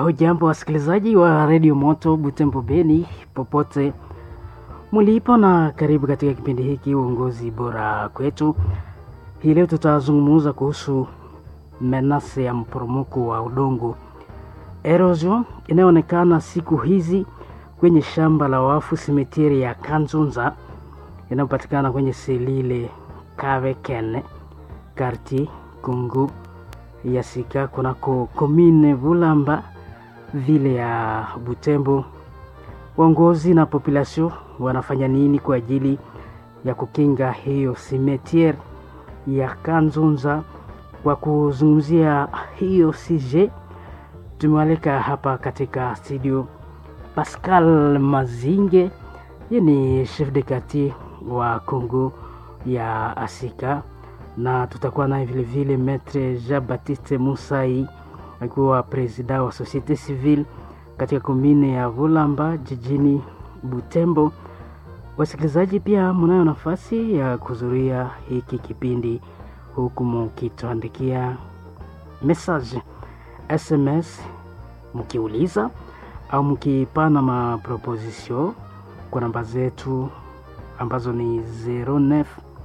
Hujambo wasikilizaji wa Radio Moto Butembo Beni popote mulipo, na karibu katika kipindi hiki uongozi bora kwetu. Hii leo tutazungumza kuhusu menase ya mporomoko wa udongo, erosion, inayoonekana siku hizi kwenye shamba la wafu simetieri ya Kanzunza inayopatikana kwenye selile Kavekene quartier Kungu ya Sika kunako commune Bulamba vile ya Butembo. Uongozi na population wanafanya nini kwa ajili ya kukinga hiyo simetieri ya Kanzunza? Kwa kuzungumzia hiyo CJ tumewaleka hapa katika studio Pascal Mazinge, yeye ni chef de quartier wa Kongo ya Asika, na tutakuwa naye vile vile Maître Jean-Baptiste Musai akiwa president wa societe civile katika commune ya Bulamba jijini Butembo. Wasikilizaji pia mnayo nafasi ya kuzuria hiki kipindi huku mkituandikia message SMS mkiuliza au mkipana maproposition kwa namba zetu ambazo ni 09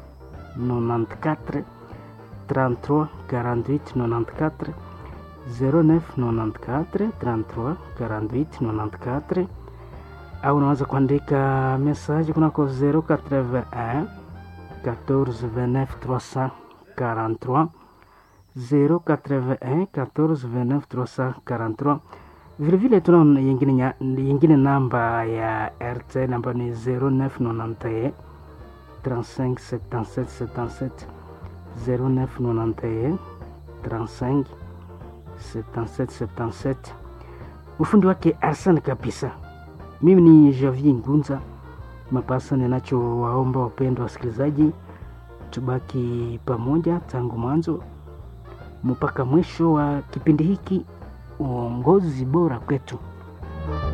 94 33 48 94 09 94 33 48 94, au unaweza kuandika message kunako 081 14 29 343 081 14 29 343. Vile vile tuna yengine namba ya RTL ambayo ni 0991 35 77 77 0991 35 77 77. Ufundi wake Arsene kabisa. Mimi ni Javier Ngunza. Mapasa ninacho waomba wapendwa wasikilizaji, tubaki pamoja tangu mwanzo mpaka mwisho wa kipindi hiki, uongozi bora kwetu.